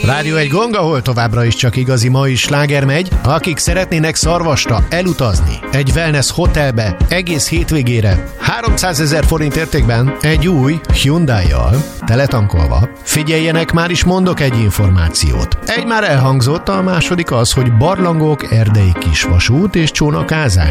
Rádió egy gong, ahol továbbra is csak igazi mai sláger megy. Akik szeretnének Szarvasra elutazni egy wellness hotelbe egész hétvégére 300 000 forint értékben egy új Hyundai-jal teletankolva, figyeljenek, már is mondok egy információt. Egy már elhangzott, a második az, hogy barlangok, erdei kisvasút és csónakázás.